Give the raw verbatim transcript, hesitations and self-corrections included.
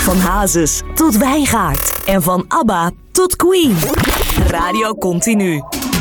Van Hazes tot Wijngaard en van ABBA tot Queen. Radio Continu.